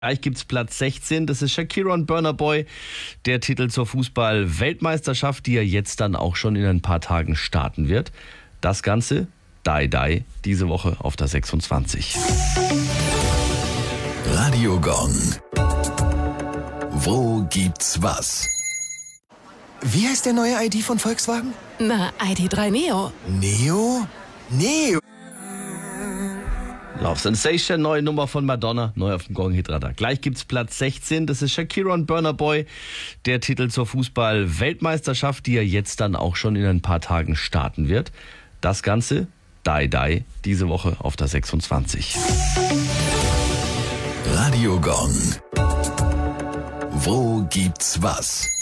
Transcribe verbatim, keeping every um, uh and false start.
Gleich gibt's Platz sechzehn, das ist Shakira und Burna Boy. Der Titel zur Fußball-Weltmeisterschaft, die ja jetzt dann auch schon in ein paar Tagen starten wird. Das Ganze, Die Die, diese Woche auf der sechsundzwanzig. Radio Gong. Wo gibt's was? Wie heißt der neue I D von Volkswagen? Na, I D drei Neo. Neo? Neo? Love Sensation, neue Nummer von Madonna, neu auf dem Gong Hitradar. Gleich gibt's Platz sechzehn, das ist Shakira und Burna Boy. Der Titel zur Fußball-Weltmeisterschaft, die ja jetzt dann auch schon in ein paar Tagen starten wird. Das Ganze, Die Die, diese Woche auf der sechsundzwanzig. Radio Gong. Wo gibt's was?